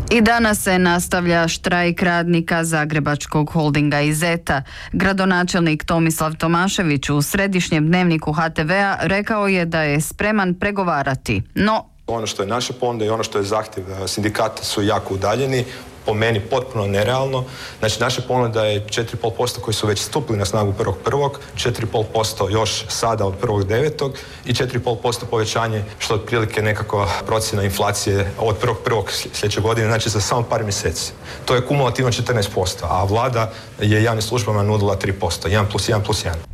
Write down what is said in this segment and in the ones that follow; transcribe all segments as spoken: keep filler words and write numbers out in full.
I danas se nastavlja štrajk radnika Zagrebačkog holdinga i Zeta. Gradonačelnik Tomislav Tomašević u središnjem dnevniku ha te vea rekao je da je spreman pregovarati, no ono što je naša ponuda i ono što je zahtjev sindikata su jako udaljeni, po meni potpuno nerealno. Znači, naša ponuda je četiri zarez pet posto koji su već stupili na snagu prvog prvog, četiri zarez pet posto još sada od prvog devetog i četiri zarez pet posto povećanje, što je otprilike nekakva procjena inflacije od prvog prvog sljedeće godine, znači za samo par mjeseci. To je kumulativno četrnaest posto, a vlada je javnim službama nudila tri posto, jedan plus jedan plus jedan.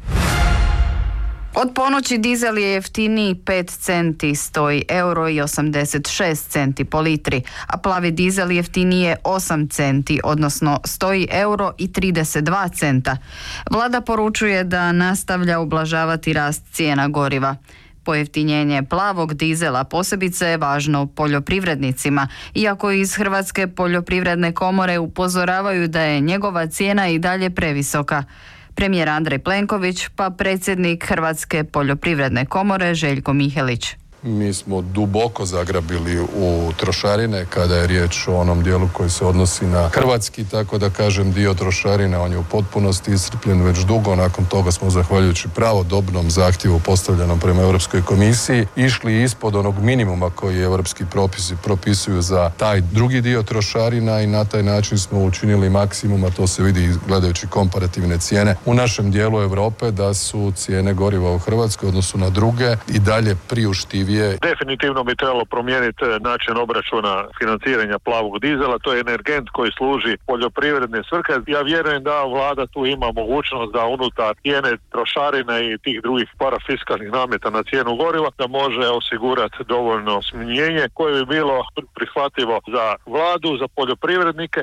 Od ponoći dizel je jeftiniji pet centi, stoji euro i osamdeset šest centi po litri, a plavi dizel jeftinije osam centi, odnosno stoji euro i trideset dva centa. Vlada poručuje da nastavlja ublažavati rast cijena goriva. Pojeftinjenje plavog dizela posebice je važno poljoprivrednicima, iako iz Hrvatske poljoprivredne komore upozoravaju da je njegova cijena i dalje previsoka. Premijer Andrej Plenković pa predsjednik Hrvatske poljoprivredne komore Željko Mihelić. Mi smo duboko zagrabili u trošarine kada je riječ o onom dijelu koji se odnosi na hrvatski, tako da kažem dio trošarina, on je u potpunosti iscrpljen već dugo. Nakon toga smo, zahvaljujući pravodobnom zahtjevu postavljenom prema Europskoj komisiji, išli ispod onog minimuma koji europski propisi propisuju za taj drugi dio trošarina i na taj način smo učinili maksimum, a to se vidi gledajući komparativne cijene u našem dijelu Europe, da su cijene goriva u Hrvatskoj odnosu na druge i dalje priuštivije. Definitivno bi trebalo promijeniti način obračuna financiranja plavog dizela. To je energent koji služi poljoprivredne svrhe. Ja vjerujem da vlada tu ima mogućnost da unutar cijene trošarine i tih drugih parafiskalnih nameta na cijenu goriva da može osigurati dovoljno smanjenje koje bi bilo prihvatljivo za vladu, za poljoprivrednike.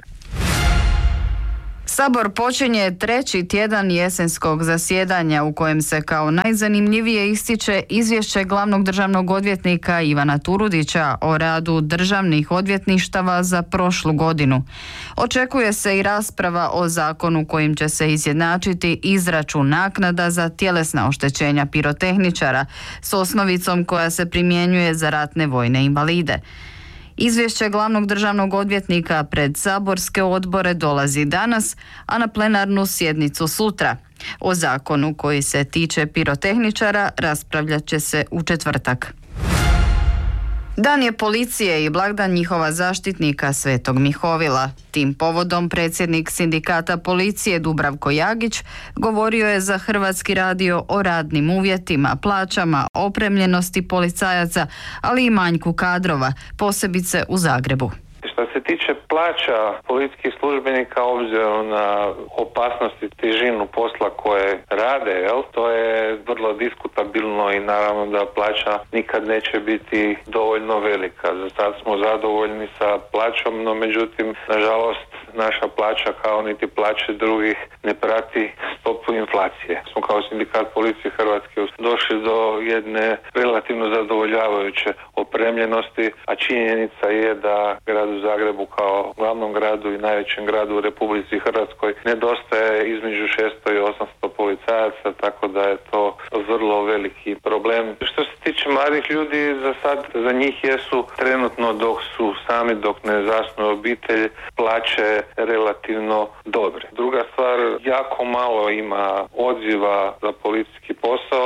Sabor počinje treći tjedan jesenskog zasjedanja u kojem se kao najzanimljivije ističe izvješće glavnog državnog odvjetnika Ivana Turudića o radu državnih odvjetništava za prošlu godinu. Očekuje se i rasprava o zakonu kojim će se izjednačiti izračun naknada za tjelesna oštećenja pirotehničara s osnovicom koja se primjenjuje za ratne vojne invalide. Izvješće glavnog državnog odvjetnika pred saborske odbore dolazi danas, a na plenarnu sjednicu sutra. O zakonu koji se tiče pirotehničara raspravljat će se u četvrtak. Dan je policije i blagdan njihova zaštitnika Svetog Mihovila. Tim povodom predsjednik sindikata policije Dubravko Jagić govorio je za Hrvatski radio o radnim uvjetima, plaćama, opremljenosti policajaca, ali i manjku kadrova, posebice u Zagrebu. Što se tiče plaća policijskih službenika obzirom na opasnost i težinu posla koje rade, jel, to je vrlo diskutabilno i naravno da plaća nikad neće biti dovoljno velika. Za sad smo zadovoljni sa plaćom, no međutim, nažalost, naša plaća kao niti plaće drugih ne prati stopu inflacije. Smo kao sindikat policije Hrvatske došli do jedne relativno zadovoljavajuće opremljenosti, a činjenica je da gradu Zagrebu kao glavnom gradu i najvećem gradu u Republici Hrvatskoj nedostaje između šesto i osamsto policajaca, tako da je to vrlo veliki problem. Što se tiče mladih ljudi, za sad za njih jesu trenutno dok su sami, dok ne zasnuju obitelj, plaće relativno dobre. Druga stvar, jako malo ima odziva za policijski posao.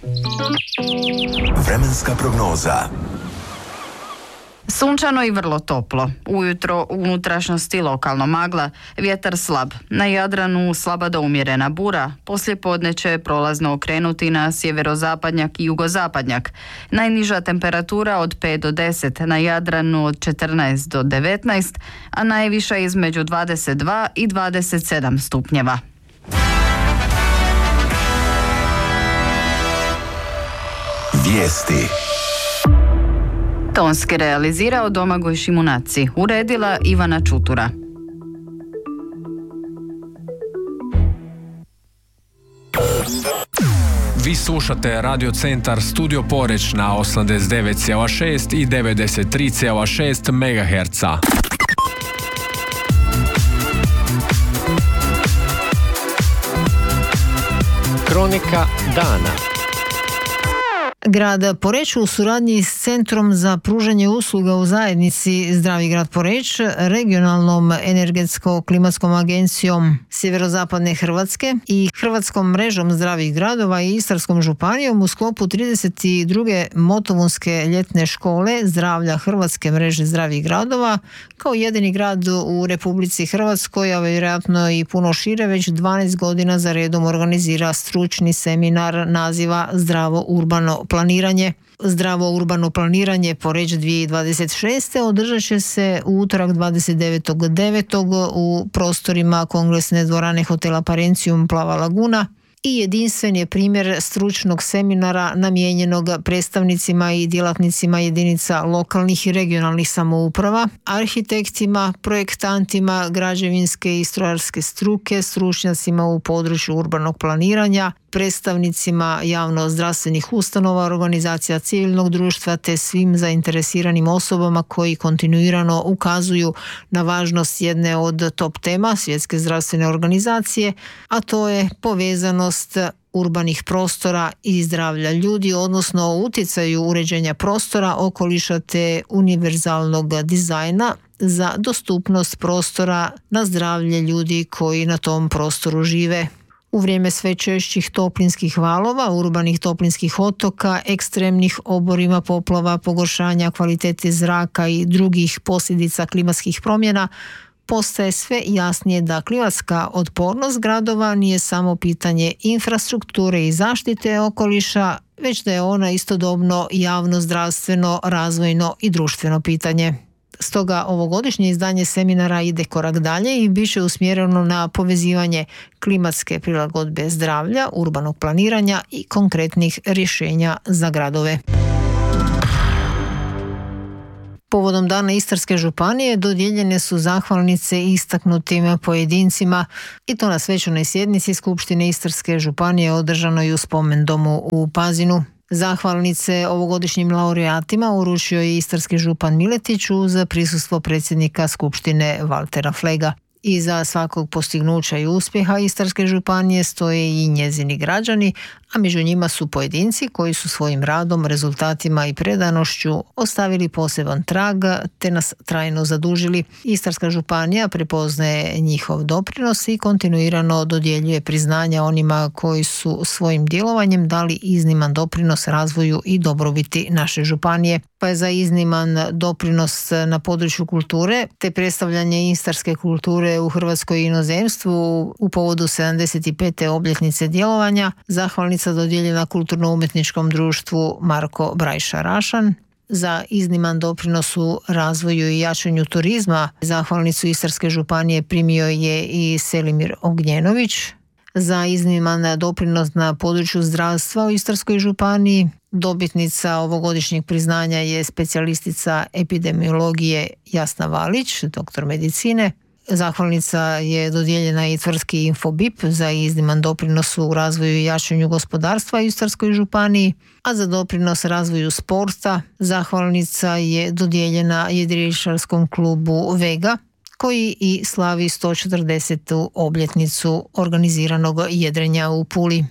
Vremenska prognoza. Sunčano i vrlo toplo. Ujutro u unutrašnjosti lokalno magla, vjetar slab. Na Jadranu slaba do umjerena bura. Poslijepodne će prolazno okrenuti na sjeverozapadnjak i jugozapadnjak. Najniža temperatura od pet do deset, na Jadranu od četrnaest do devetnaest, a najviša između dvadeset dva i dvadeset sedam stupnjeva. Vijesti. Tonski realizirao Domagoj Šimunaci, uredila Ivana Čutura. Vi slušate Radio Centar Studio Poreć na osamdeset devet zarez šest i devedeset tri zarez šest megaherca. Kronika dana. Grad Poreč u suradnji s Centrom za pružanje usluga u zajednici Zdravi grad Poreč, regionalnom energetsko-klimatskom agencijom Sjeverozapadne Hrvatske i Hrvatskom mrežom zdravih gradova i Istarskom županijom u sklopu trideset druge motovunske ljetne škole zdravlja Hrvatske mreže zdravih gradova kao jedini grad u Republici Hrvatskoj, a vjerojatno i puno šire, već dvanaest godina za redom organizira stručni seminar naziva Zdravo urbano planiranje. Zdravo urbano planiranje Poreč dvije tisuće dvadeset šeste održat će se u utorak dvadeset devetog devetog u prostorima kongresne dvorane hotela Parencium Plava Laguna i jedinstven je primjer stručnog seminara namijenjenog predstavnicima i djelatnicima jedinica lokalnih i regionalnih samouprava, arhitektima, projektantima, građevinske i strojarske struke, stručnjacima u području urbanog planiranja, predstavnicima javno-zdravstvenih ustanova, organizacija civilnog društva te svim zainteresiranim osobama koji kontinuirano ukazuju na važnost jedne od top tema Svjetske zdravstvene organizacije, a to je povezanost urbanih prostora i zdravlja ljudi, odnosno o utjecaju uređenja prostora, okoliša te univerzalnog dizajna za dostupnost prostora na zdravlje ljudi koji na tom prostoru žive. U vrijeme sve češćih toplinskih valova, urbanih toplinskih otoka, ekstremnih oborima, poplava, pogoršanja kvalitete zraka i drugih posljedica klimatskih promjena, postaje sve jasnije da klimatska otpornost gradova nije samo pitanje infrastrukture i zaštite okoliša, već da je ona istodobno javno, zdravstveno, razvojno i društveno pitanje. Stoga ovogodišnje izdanje seminara ide korak dalje i bit će usmjereno na povezivanje klimatske prilagodbe zdravlja, urbanog planiranja i konkretnih rješenja za gradove. Povodom Dana Istarske županije dodijeljene su zahvalnice istaknutim pojedincima i to na svečanoj sjednici Skupštine Istarske županije održanoj u Spomendomu u Pazinu. Zahvalnice ovogodišnjim laureatima uručio je istarski župan Miletić uz prisustvo predsjednika Skupštine Valtera Flega. Iza svakog postignuća i uspjeha Istarske županije stoje i njezini građani, a među njima su pojedinci koji su svojim radom, rezultatima i predanošću ostavili poseban trag te nas trajno zadužili. Istarska županija prepoznaje njihov doprinos i kontinuirano dodjeljuje priznanja onima koji su svojim djelovanjem dali izniman doprinos razvoju i dobrobiti naše županije. Pa je za izniman doprinos na području kulture te predstavljanje istarske kulture u Hrvatskoj i inozemstvu u povodu sedamdeset pete obljetnice djelovanja zahvalnica dodijeljena Kulturno-umjetničkom društvu Marko Brajša Rašan. Za izniman doprinos u razvoju i jačanju turizma zahvalnicu Istarske županije primio je i Selimir Ognjenović. Za izniman doprinos na području zdravstva u Istarskoj županiji dobitnica ovogodišnjeg priznanja je specijalistica epidemiologije Jasna Valić, doktor medicine. Zahvalnica je dodijeljena i tvrtki Infobip za izniman doprinos u razvoju i jačanju gospodarstva u Istarskoj županiji, a za doprinos razvoju sporta zahvalnica je dodijeljena jedriličarskom klubu Vega, koji i slavi sto četrdesetu obljetnicu organiziranog jedrenja u Puli.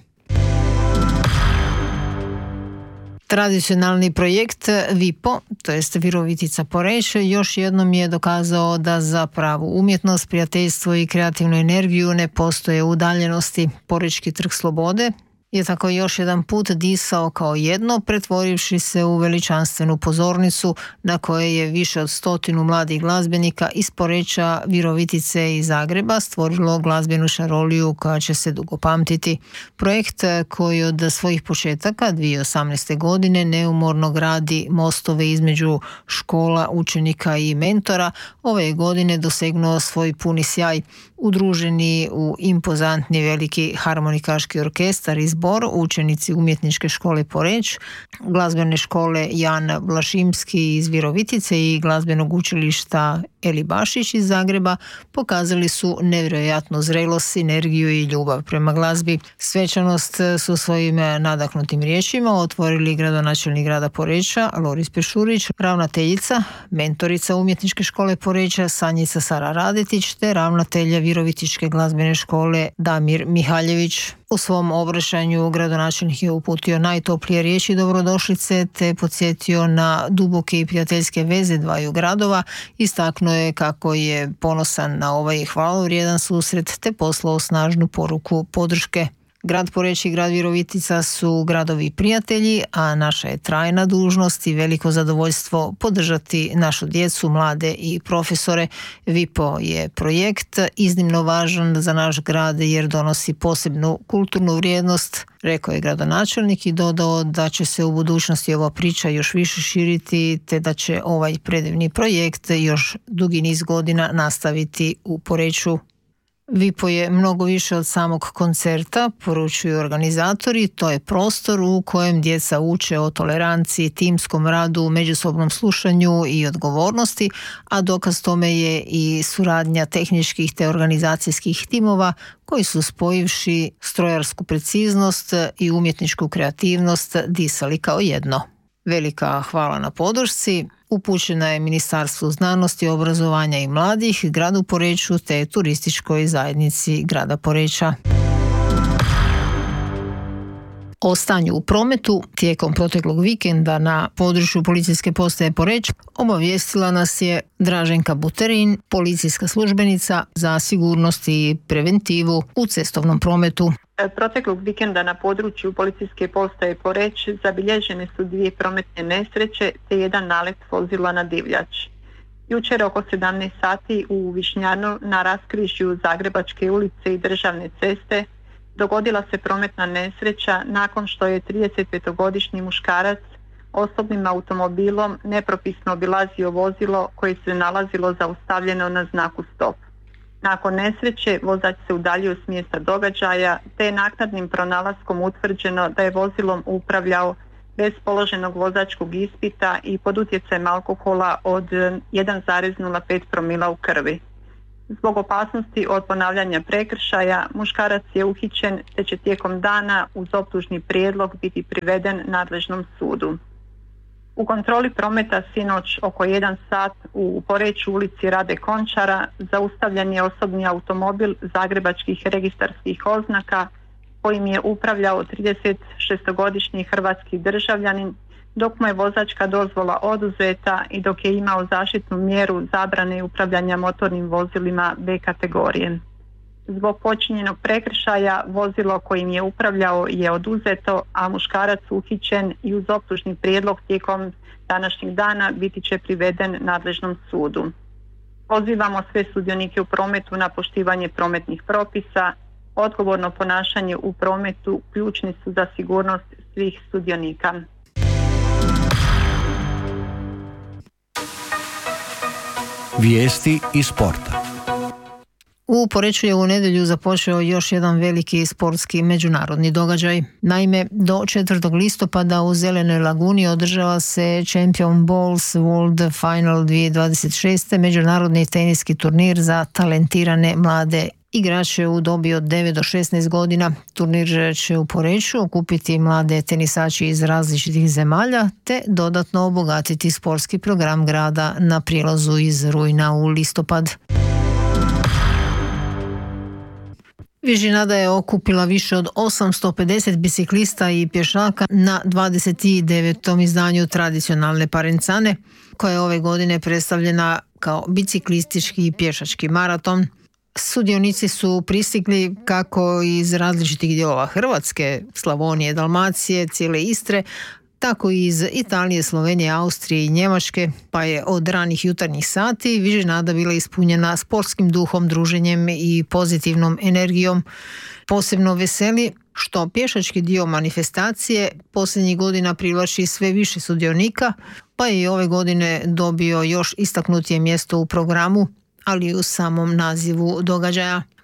Tradicionalni projekt Vipo, to jest Virovitica Poreč, još jednom je dokazao da za pravu umjetnost, prijateljstvo i kreativnu energiju ne postoje udaljenosti. Porečki trg slobode je tako još jedan put disao kao jedno, pretvorivši se u veličanstvenu pozornicu na kojoj je više od stotinu mladih glazbenika iz Poreča, Virovitice i Zagreba stvorilo glazbenu šaroliju koja će se dugo pamtiti. Projekt koji od svojih početaka dvije tisuće osamnaeste. godine neumorno gradi mostove između škola, učenika i mentora, ove godine dosegnuo svoj puni sjaj. Udruženi u impozantni veliki harmonikaški orkestar i zbor, učenici Umjetničke škole Poreč, glazbene škole Jan Blašimski iz Virovitice i glazbenog učilišta Eli Bašić iz Zagreba pokazali su nevjerojatnu zrelost, sinergiju i ljubav prema glazbi. Svečanost su svojim nadahnutim riječima otvorili gradonačelnik grada Poreča Loris Pešurić, ravnateljica, mentorica umjetničke škole Poreča Sanjica Sara Radetić te ravnatelja Virovitičke glazbene škole Damir Mihaljević. U svom obraćanju gradonačelnik je uputio najtoplije riječi dobrodošlice te podsjetio na duboke i prijateljske veze dvaju gradova. Istaknuo je kako je ponosan na ovaj hvalevrijedan susret te poslao snažnu poruku podrške. Grad Poreč i grad Virovitica su gradovi prijatelji, a naša je trajna dužnost i veliko zadovoljstvo podržati našu djecu, mlade i profesore. Vipo je projekt iznimno važan za naš grad jer donosi posebnu kulturnu vrijednost, rekao je gradonačelnik i dodao da će se u budućnosti ova priča još više širiti te da će ovaj predivni projekt još dugi niz godina nastaviti u Poreču. Vipo je mnogo više od samog koncerta, poručuju organizatori, to je prostor u kojem djeca uče o toleranciji, timskom radu, međusobnom slušanju i odgovornosti, a dokaz tome je i suradnja tehničkih te organizacijskih timova koji su spojivši strojarsku preciznost i umjetničku kreativnost disali kao jedno. Velika hvala na podršci upućena je Ministarstvu znanosti, obrazovanja i mladih, gradu Poreču te turističkoj zajednici grada Poreča. O stanju u prometu tijekom proteklog vikenda na području policijske postaje Poreč obavijestila nas je Draženka Buterin, policijska službenica za sigurnost i preventivu u cestovnom prometu. Proteklog vikenda na području policijske postaje Poreč zabilježene su dvije prometne nesreće te jedan nalet vozila na divljač. Jučer oko sedamnaest sati u Višnjanu na raskrižju Zagrebačke ulice i Državne ceste dogodila se prometna nesreća nakon što je tridesetpetogodišnji muškarac osobnim automobilom nepropisno obilazio vozilo koje se nalazilo zaustavljeno na znaku stop. Nakon nesreće vozač se udaljio s mjesta događaja te je naknadnim pronalaskom utvrđeno da je vozilom upravljao bez položenog vozačkog ispita i pod utjecajem alkohola od jedan zarez nula pet promila u krvi. Zbog opasnosti od ponavljanja prekršaja muškarac je uhićen te će tijekom dana uz optužni prijedlog biti priveden nadležnom sudu. U kontroli prometa sinoć oko jedan sat u Poreču ulici Rade Končara zaustavljen je osobni automobil zagrebačkih registarskih oznaka kojim je upravljao tridesetšestogodišnji hrvatski državljanin dok mu je vozačka dozvola oduzeta i dok je imao zaštitnu mjeru zabrane upravljanja motornim vozilima B kategorije. Zbog počinjenog prekršaja vozilo kojim je upravljao je oduzeto, a muškarac uhićen i uz optužni prijedlog tijekom današnjeg dana biti će priveden nadležnom sudu. Pozivamo sve sudionike u prometu na poštivanje prometnih propisa. Odgovorno ponašanje u prometu ključni su za sigurnost svih sudionika. Vijesti iz sporta. U Poreču je u nedjelju započeo još jedan veliki sportski međunarodni događaj. Naime, do četvrtog listopada u Zelenoj laguni održava se Champion Bowls World Final dvije tisuće dvadeset šest. međunarodni teniski turnir za talentirane mlade igrače u dobi od devet do šesnaest godina. Turnir će u Poreču okupiti mlade tenisači iz različitih zemalja te dodatno obogatiti sportski program grada na prijelazu iz rujna u listopad. Vižinada je okupila više od osamsto pedeset biciklista i pješaka na dvadeset devetom izdanju tradicionalne Parencane, koja je ove godine predstavljena kao biciklistički i pješački maraton. Sudionici su pristigli kako iz različitih dijelova Hrvatske, Slavonije, Dalmacije, cijele Istre, tako i iz Italije, Slovenije, Austrije i Njemačke, pa je od ranih jutarnjih sati Vižinada bila ispunjena sportskim duhom, druženjem i pozitivnom energijom. Posebno veseli što pješački dio manifestacije posljednjih godina privlači sve više sudionika, pa je i ove godine dobio još istaknutije mjesto u programu, ali i u samom nazivu događaja.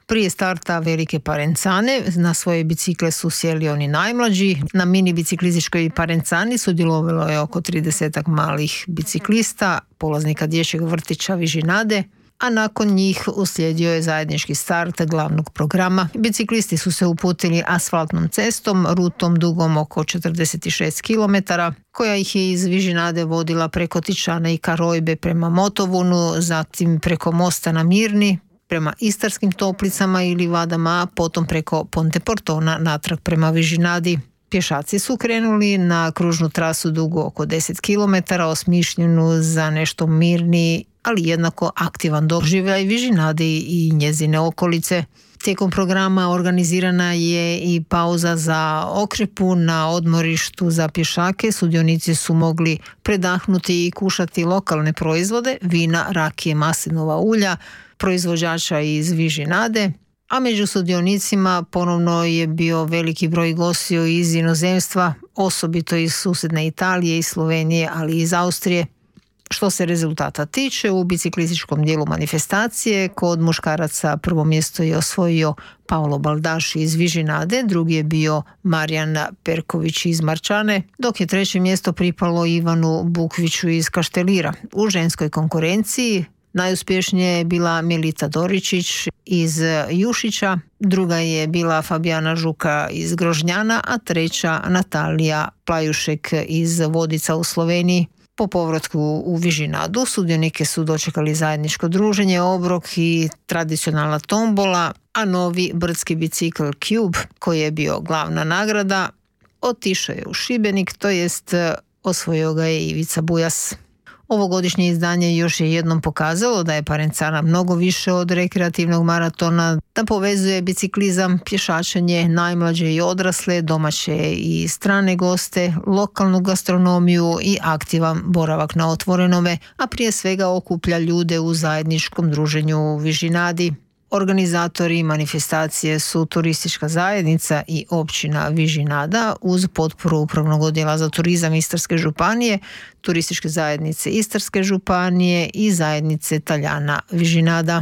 Prije starta Velike Parencane na svoje bicikle su sjeli oni najmlađi. Na mini biciklističkoj Parencani sudjelovalo je oko tridesetak malih biciklista, polaznika dječjeg vrtića Vižinade, a nakon njih uslijedio je zajednički start glavnog programa. Biciklisti su se uputili asfaltnom cestom, rutom dugom oko četrdeset šest kilometara, koja ih je iz Vižinade vodila preko Tičana i Karojbe prema Motovunu, zatim preko mosta na Mirni, prema Istarskim Toplicama ili Vadama, a potom preko Ponte Portona natrag prema Vižinadi. Pješaci su krenuli na kružnu trasu dugu oko deset kilometara, osmišljenu za nešto mirniji, ali jednako aktivan doživljaj Vižinadi i njezine okolice. Tijekom programa organizirana je i pauza za okrepu na odmorištu za pješake. Sudionici su mogli predahnuti i kušati lokalne proizvode, vina, rakije, maslinova ulja, proizvođača iz Vižinade, a među sudionicima ponovno je bio veliki broj gostiju iz inozemstva, osobito iz susjedne Italije i Slovenije, ali i iz Austrije. Što se rezultata tiče, u biciklističkom dijelu manifestacije kod muškaraca prvo mjesto je osvojio Paolo Baldaši iz Vižinade, drugi je bio Marijan Perković iz Marčane, dok je treće mjesto pripalo Ivanu Bukviću iz Kaštelira. U ženskoj konkurenciji najuspješnija je bila Melita Doričić iz Jušića, druga je bila Fabijana Žuka iz Grožnjana, a treća Natalija Plajušek iz Vodica u Sloveniji. Po povratku u Vižinadu sudionike su dočekali zajedničko druženje, obrok i tradicionalna tombola, a novi brdski bicikl Cube, koji je bio glavna nagrada, otišao je u Šibenik, to jest osvojio ga je Ivica Bujas. Ovogodišnje izdanje još je jednom pokazalo da je Parencana mnogo više od rekreativnog maratona, da povezuje biciklizam, pješačenje, najmlađe i odrasle, domaće i strane goste, lokalnu gastronomiju i aktivan boravak na otvorenome, a prije svega okuplja ljude u zajedničkom druženju u Vižinadi. Organizatori manifestacije su turistička zajednica i općina Vižinada uz potporu Upravnog odjela za turizam Istarske županije, turističke zajednice Istarske županije i zajednice Taljana Vižinada.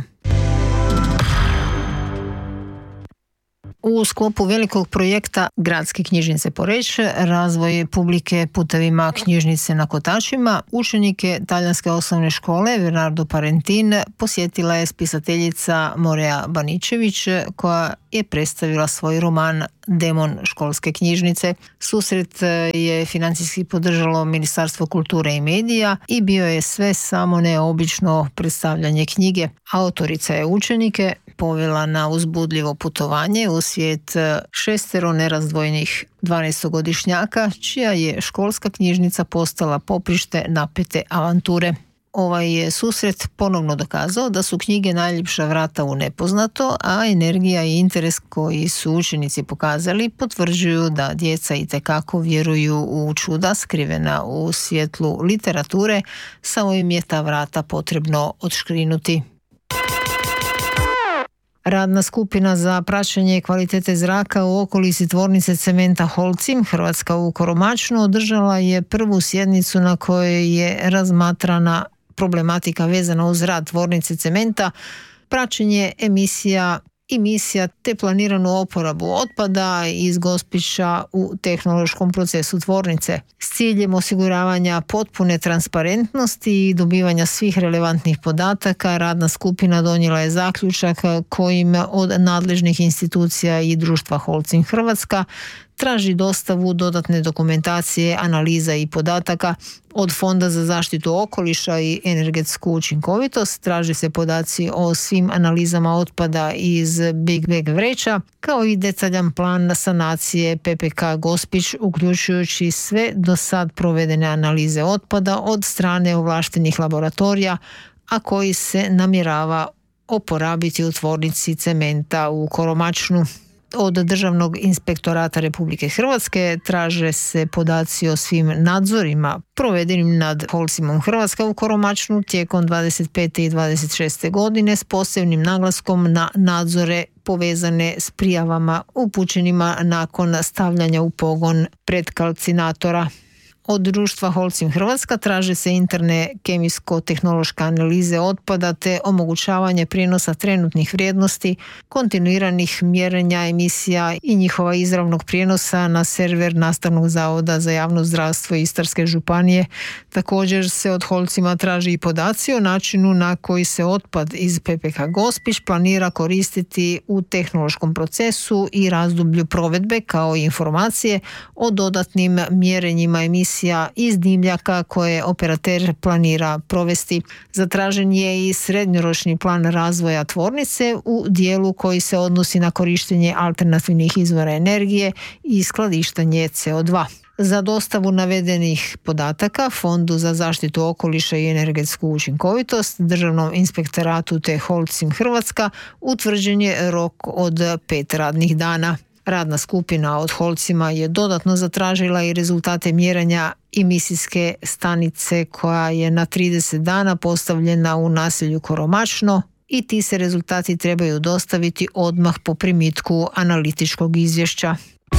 U sklopu velikog projekta Gradske knjižnice Poreč, razvoj publike putevima knjižnice na kotačima, učenike talijanske osnovne škole Bernardo Parentin posjetila je spisateljica Morea Baničević, koja je predstavila svoj roman Demon školske knjižnice. Susret je financijski podržalo Ministarstvo kulture i medija i bio je sve samo neobično predstavljanje knjige. Autorica je učenike povela na uzbudljivo putovanje u svijet šestero nerazdvojnih dvanaestogodišnjaka, čija je školska knjižnica postala poprište napete avanture. Ovaj je susret ponovno dokazao da su knjige najljepša vrata u nepoznato, a energija i interes koji su učenici pokazali potvrđuju da djeca itekako vjeruju u čuda skrivena u svjetlu literature, samo im je ta vrata potrebno odškrinuti. Radna skupina za praćenje kvalitete zraka u okolici tvornice cementa Holcim, Hrvatska u Koromačnu, održala je prvu sjednicu na kojoj je razmatrana problematika vezana uz rad tvornice cementa, praćenje emisija emisija te planiranu oporabu otpada iz Gospića u tehnološkom procesu tvornice. S ciljem osiguravanja potpune transparentnosti i dobivanja svih relevantnih podataka, radna skupina donijela je zaključak kojim od nadležnih institucija i društva Holcim Hrvatska traži dostavu dodatne dokumentacije, analiza i podataka. Od Fonda za zaštitu okoliša i energetsku učinkovitost traži se podaci o svim analizama otpada iz Big Bag vreća, kao i detaljan plan sanacije P P K Gospić, uključujući sve do sad provedene analize otpada od strane ovlaštenih laboratorija, a koji se namjerava oporabiti u tvornici cementa u Koromačnu. Od Državnog inspektorata Republike Hrvatske traže se podaci o svim nadzorima provedenim nad Holcimom Hrvatska u Koromačnu tijekom dvadeset pete i dvadeset šeste godine s posebnim naglaskom na nadzore povezane s prijavama upućenima nakon stavljanja u pogon predkalcinatora. Od društva Holcim Hrvatska traže se interne kemijsko-tehnološke analize otpada te omogućavanje prijenosa trenutnih vrijednosti, kontinuiranih mjerenja emisija i njihova izravnog prijenosa na server Nastavnog zavoda za javno zdravstvo Istarske županije. Također se od Holcima traži i podaci o načinu na koji se otpad iz P P K Gospić planira koristiti u tehnološkom procesu i razdoblju provedbe, kao i informacije o dodatnim mjerenjima emisija iz dimljaka koje operater planira provesti. Zatražen je i srednjoročni plan razvoja tvornice u dijelu koji se odnosi na korištenje alternativnih izvora energije i skladištenje C O dva. Za dostavu navedenih podataka Fondu za zaštitu okoliša i energetsku učinkovitost, Državnom inspektoratu te Holcim Hrvatska utvrđen je rok od pet radnih dana. Radna skupina od Holcima je dodatno zatražila i rezultate mjerenja emisijske stanice koja je na trideset dana postavljena u naselju Koromačno i ti se rezultati trebaju dostaviti odmah po primitku analitičkog izvješća.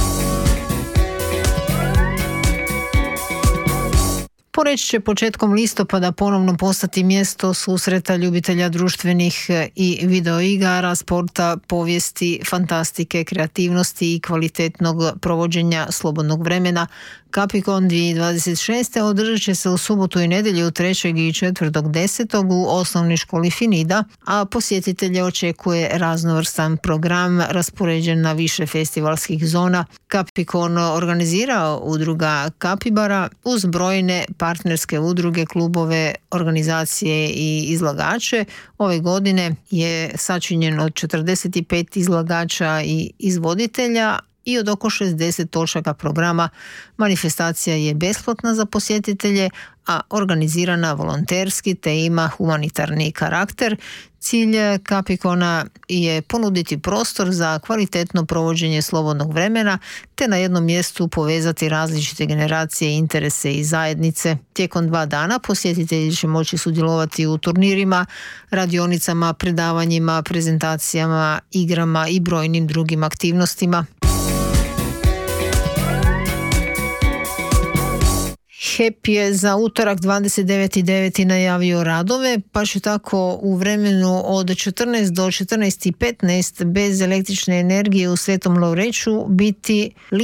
Poreč će početkom listopada ponovno postati mjesto susreta ljubitelja društvenih i videoigara, sporta, povijesti, fantastike, kreativnosti i kvalitetnog provođenja slobodnog vremena. Capicon dvije tisuće dvadeset šest. održat će se u subotu i nedjelju trećeg i četvrtog desetog u osnovnoj školi Finida, a posjetitelje očekuje raznovrstan program raspoređen na više festivalskih zona. Capicon organizira udruga Capibara uz brojne partnerske udruge, klubove, organizacije i izlagače. Ove godine je sačinjen od četrdeset pet izlagača i izvoditelja i od oko šezdeset točaka programa. Manifestacija je besplatna za posjetitelje, a organizirana volonterski te ima humanitarni karakter. Cilj Capicona je ponuditi prostor za kvalitetno provođenje slobodnog vremena te na jednom mjestu povezati različite generacije, interese i zajednice. Tijekom dva dana posjetitelji će moći sudjelovati u turnirima, radionicama, predavanjima, prezentacijama, igrama i brojnim drugim aktivnostima. H E P je za utorak dvadeset deveti devet najavio radove, pa će tako u vremenu od četrnaest do četrnaest i petnaest bez električne energije u Svetom Lovreću biti